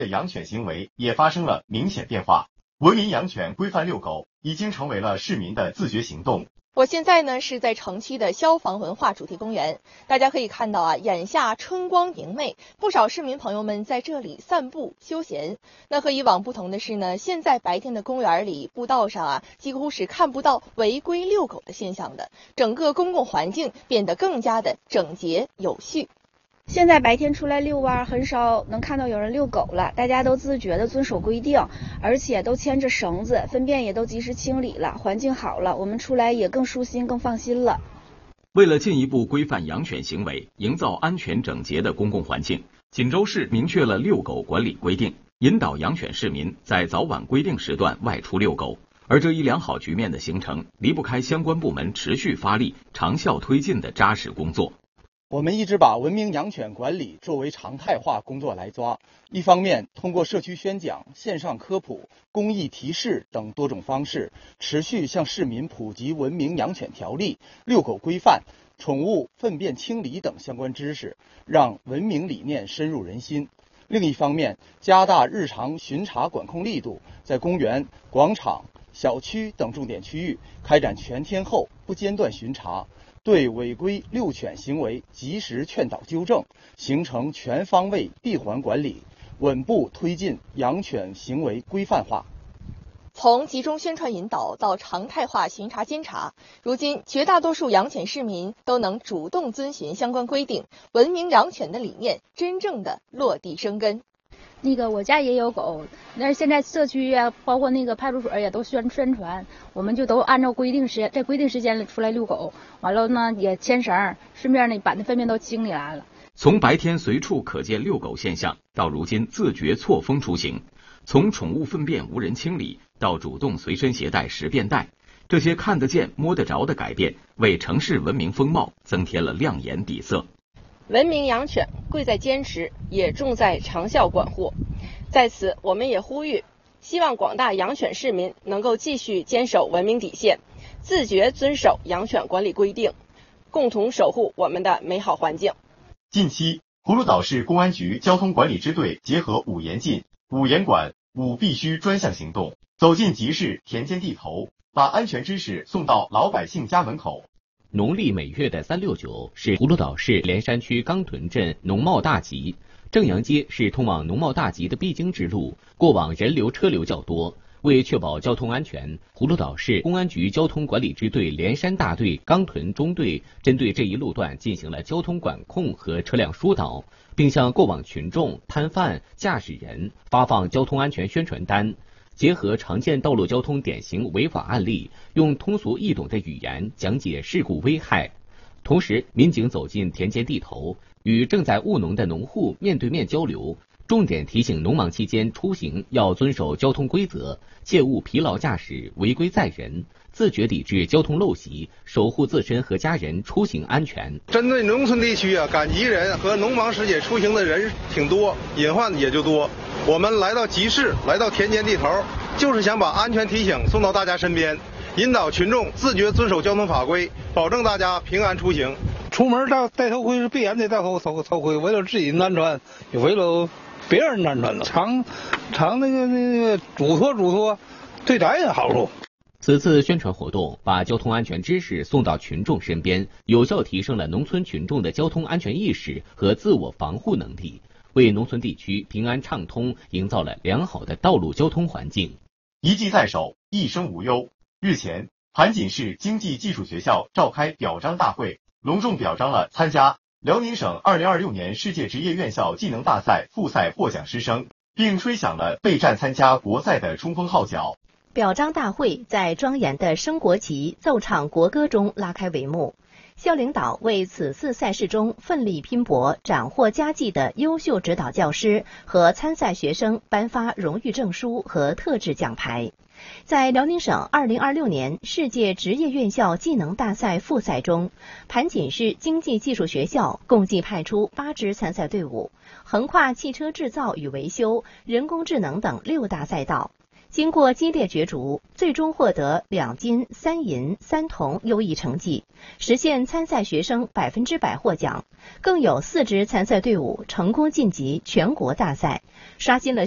的养犬行为也发生了明显变化。文明养犬规范遛狗已经成为了市民的自觉行动。 我现在呢是在城区的消防文化主题公园，大家可以看到眼下春光明媚，不少市民朋友们在这里散步休闲。那和以往不同的是呢，现在白天的公园里步道上几乎是看不到违规遛狗的现象的，整个公共环境变得更加的整洁有序。 现在白天出来遛弯，很少能看到有人遛狗了，大家都自觉的遵守规定，而且都牵着绳子，粪便也都及时清理了，环境好了，我们出来也更舒心更放心了。 为了进一步规范养犬行为，营造安全整洁的公共环境，锦州市明确了遛狗管理规定，引导养犬市民在早晚规定时段外出遛狗。而这一良好局面的形成，离不开相关部门持续发力、长效推进的扎实工作。 我们一直把文明养犬管理作为常态化工作来抓，一方面通过社区宣讲、线上科普、公益提示等多种方式，持续向市民普及文明养犬条例、遛狗规范、宠物粪便清理等相关知识，让文明理念深入人心。另一方面，加大日常巡查管控力度，在公园、广场、小区等重点区域开展全天候不间断巡查，对违规遛犬行为及时劝导纠正，形成全方位闭环管理，稳步推进养犬行为规范化。 从集中宣传引导到常态化巡查监察，如今绝大多数养犬市民都能主动遵循相关规定，文明养犬的理念真正的落地生根。 我家也有狗，但是现在社区包括派出所也都宣传，我们就都按照在规定时间里出来遛狗，完了呢也牵绳，顺便把那粪便都清理来了。 从白天随处可见遛狗现象，到如今自觉错峰出行，从宠物粪便无人清理到主动随身携带十便袋，这些看得见摸得着的改变，为城市文明风貌增添了亮眼底色。 文明养犬贵在坚持，也重在长效管护。在此，我们也呼吁，希望广大养犬市民能够继续坚守文明底线，自觉遵守养犬管理规定，共同守护我们的美好环境。 近期，葫芦岛市公安局交通管理支队结合5严禁、5严管、5必须专项行动，走进集市、田间地头，把安全知识送到老百姓家门口。 农历每月的3、6、9是葫芦岛市莲山区钢屯镇农贸大集，正阳街是通往农贸大集的必经之路，过往人流车流较多。为确保交通安全，葫芦岛市公安局交通管理支队莲山大队钢屯中队针对这一路段进行了交通管控和车辆疏导，并向过往群众、摊贩、驾驶人发放交通安全宣传单。结合常见道路交通典型违法案例，用通俗易懂的语言讲解事故危害。同时，民警走进田间地头，与正在务农的农户面对面交流，重点提醒农忙期间出行要遵守交通规则，切勿疲劳驾驶、违规载人，自觉抵制交通陋习，守护自身和家人出行安全。 针对农村地区赶集人和农忙时节出行的人挺多，隐患也就多。我们来到集市，来到田间地头，就是想把安全提醒送到大家身边，引导群众自觉遵守交通法规，保证大家平安出行。 出门戴头盔是必然得戴头盔，为了自己安全，也为了别人安全了。常嘱托，对咱也好处。 此次宣传活动把交通安全知识送到群众身边，有效提升了农村群众的交通安全意识和自我防护能力，为农村地区平安畅通营造了良好的道路交通环境。 一技在手，一生无忧。日前，盘锦市经济技术学校召开表彰大会，隆重表彰了参加辽宁省2026年世界职业院校技能大赛复赛获奖师生，并吹响了备战参加国赛的冲锋号角。 表彰大会在庄严的升国旗、奏唱国歌中拉开帷幕。校领导为此次赛事中奋力拼搏、斩获佳绩的优秀指导教师和参赛学生颁发荣誉证书和特制奖牌。在辽宁省2026年世界职业院校技能大赛复赛中，盘锦市经济技术学校共计派出8支参赛队伍，横跨汽车制造与维修、人工智能等6大赛道。经过激烈角逐，最终获得2金、3银、3铜优异成绩，实现参赛学生100%获奖。更有4支参赛队伍成功晋级全国大赛，刷新了